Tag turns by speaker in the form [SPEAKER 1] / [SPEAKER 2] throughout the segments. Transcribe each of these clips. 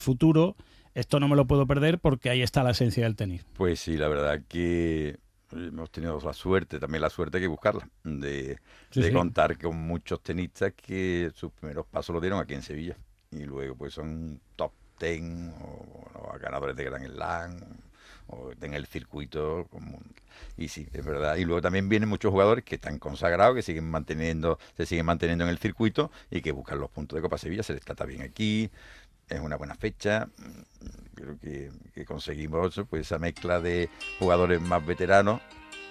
[SPEAKER 1] futuro, esto no me lo puedo perder porque ahí está la esencia del tenis.
[SPEAKER 2] Pues sí, la verdad que hemos tenido la suerte, también la suerte hay que buscarla,
[SPEAKER 1] Sí,
[SPEAKER 2] de
[SPEAKER 1] sí.
[SPEAKER 2] contar con muchos tenistas que sus primeros pasos los dieron aquí en Sevilla. Y luego pues son top ten o bueno, ganadores de Grand Slam o en el circuito común. Y sí, es verdad. Y luego también vienen muchos jugadores que están consagrados, que se siguen manteniendo en el circuito y que buscan los puntos de Copa Sevilla. Se les trata bien aquí, es una buena fecha. Creo que conseguimos pues esa mezcla de jugadores más veteranos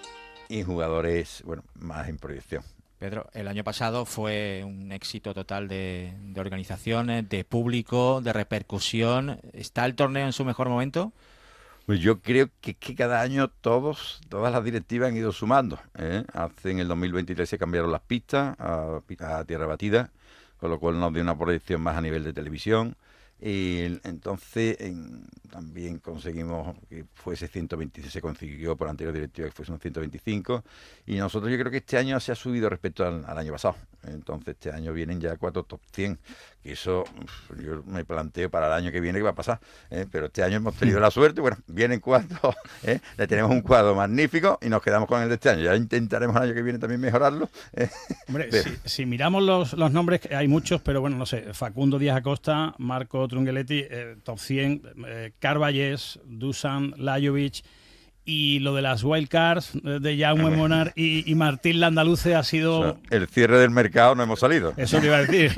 [SPEAKER 2] y jugadores bueno más en proyección.
[SPEAKER 3] Pedro, el año pasado fue un éxito total de organizaciones, de público, de repercusión. ¿Está el torneo en su mejor momento?
[SPEAKER 2] Pues yo creo que cada año todas las directivas han ido sumando, ¿eh? En el 2023 se cambiaron las pistas a tierra batida, con lo cual nos dio una proyección más a nivel de televisión. Y entonces también conseguimos que fuese 126, se consiguió por la anterior directiva que fuese un 125. Y nosotros yo creo que este año se ha subido respecto al año pasado. Entonces este año vienen ya 4 top 100. Que eso yo me planteo para el año que viene qué va a pasar. Pero este año hemos tenido la suerte. Bueno, vienen 4. Le tenemos un cuadro magnífico y nos quedamos con el de este año. Ya intentaremos el año que viene también mejorarlo.
[SPEAKER 1] Hombre, si miramos los nombres, hay muchos, pero bueno, no sé, Facundo Díaz Acosta, Marco Trungelliti, top 100, Carballés, Dusan, Lajovic, y lo de las wildcards de Jaume Monar y Martín Landaluce ha sido...
[SPEAKER 2] O sea, el cierre del mercado no hemos salido.
[SPEAKER 1] Eso te iba a decir.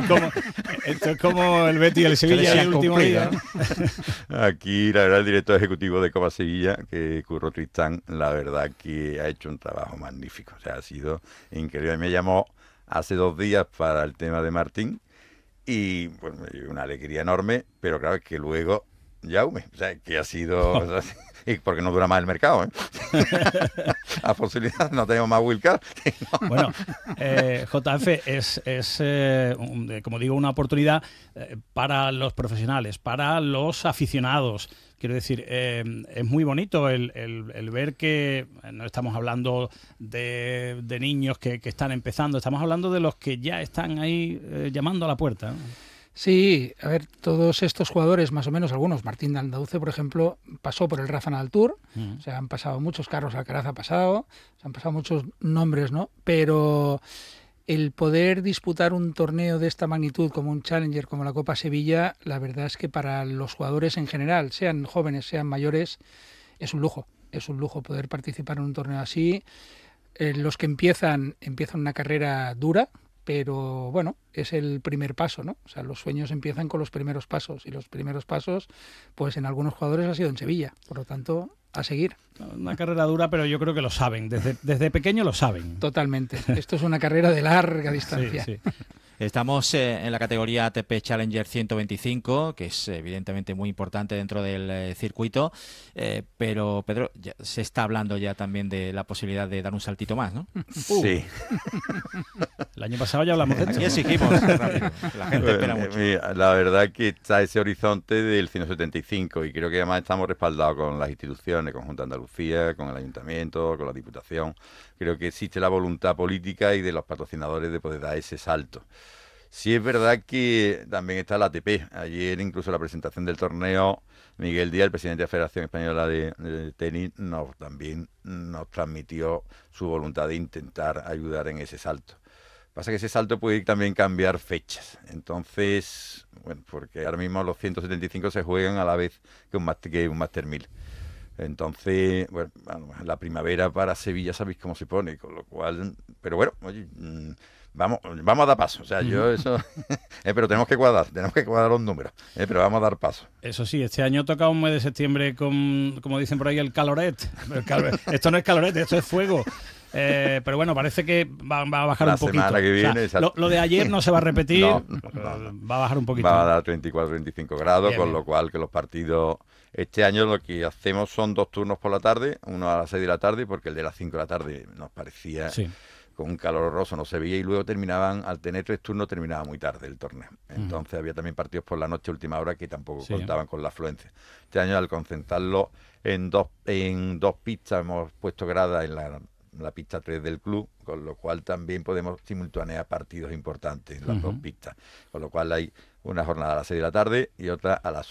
[SPEAKER 1] Esto es como el Betis y el Sevilla el último día, ¿no?
[SPEAKER 2] Aquí, la verdad, el director ejecutivo de Copa Sevilla, que Curro Tristán, la verdad que ha hecho un trabajo magnífico. O sea, ha sido increíble. Me llamó hace 2 días para el tema de Martín y bueno, me dio una alegría enorme, pero claro, es que luego Jaume, o sea, que ha sido... O sea, y porque no dura más el mercado, ¿eh? A posibilidad, no tenemos más wildcard.
[SPEAKER 1] Bueno, JF como digo, una oportunidad para los profesionales, para los aficionados. Quiero decir, es muy bonito el ver que no estamos hablando de niños que están empezando, estamos hablando de los que ya están ahí llamando a la puerta, ¿no?
[SPEAKER 4] Sí, a ver, todos estos jugadores, más o menos algunos, Martín Landaluce, por ejemplo, pasó por el Rafa Nadal Tour, o sea, han pasado muchos, Carlos Alcaraz ha pasado, se han pasado muchos nombres, ¿no? Pero el poder disputar un torneo de esta magnitud como un Challenger, como la Copa Sevilla, la verdad es que para los jugadores en general, sean jóvenes, sean mayores, es un lujo poder participar en un torneo así. Los que empiezan una carrera dura, pero bueno, es el primer paso, ¿no? O sea, los sueños empiezan con los primeros pasos y los primeros pasos, pues en algunos jugadores ha sido en Sevilla, por lo tanto, a seguir.
[SPEAKER 1] Una carrera dura, pero yo creo que lo saben, desde pequeño lo saben.
[SPEAKER 4] Totalmente, esto es una carrera de larga distancia.
[SPEAKER 1] Sí.
[SPEAKER 3] Estamos en la categoría ATP Challenger 125, que es evidentemente muy importante dentro del circuito, pero Pedro, se está hablando ya también de la posibilidad de dar un saltito más, ¿no?
[SPEAKER 2] Sí.
[SPEAKER 1] El año pasado ya hablamos de esto.
[SPEAKER 3] Y exigimos rápido. La gente espera mucho.
[SPEAKER 2] La verdad que está ese horizonte del 175 y creo que además estamos respaldados con las instituciones, con Junta de Andalucía, con el Ayuntamiento, con la Diputación. Creo que existe la voluntad política y de los patrocinadores de poder dar ese salto. Sí es verdad que también está la ATP. Ayer incluso la presentación del torneo, Miguel Díaz, el presidente de la Federación Española de Tenis, también nos transmitió su voluntad de intentar ayudar en ese salto. Pasa que ese salto puede también cambiar fechas. Entonces, bueno, porque ahora mismo los 175 se juegan a la vez que un Master 1000. Entonces, bueno, la primavera para Sevilla sabéis cómo se pone, con lo cual, pero bueno, oye, vamos a dar paso. O sea, yo eso, pero tenemos que cuadrar los números, pero vamos a dar paso.
[SPEAKER 1] Eso sí, este año toca un mes de septiembre con, como dicen por ahí, el caloret. Esto no es caloret, esto es fuego. Pero bueno, parece que va a bajar un poquito.
[SPEAKER 2] La semana que viene,
[SPEAKER 1] o sea, lo de ayer no se va a repetir,
[SPEAKER 2] no.
[SPEAKER 1] Va a bajar un poquito.
[SPEAKER 2] Va a dar 34-25 grados,
[SPEAKER 1] bien,
[SPEAKER 2] con
[SPEAKER 1] bien.
[SPEAKER 2] lo cual que los partidos... Este año lo que hacemos son 2 turnos por la tarde, uno a las 6 de la tarde, porque el de las 5 de la tarde nos parecía...
[SPEAKER 1] Sí.
[SPEAKER 2] Con un calor horroroso no se veía y luego al tener 3 turnos terminaba muy tarde el torneo. Entonces había también partidos por la noche última hora que tampoco contaban con la afluencia. Este año al concentrarlo en dos pistas hemos puesto grada en la la pista 3 del club, con lo cual también podemos simultanear partidos importantes en las dos pistas. Con lo cual hay una jornada a las 6 de la tarde y otra a las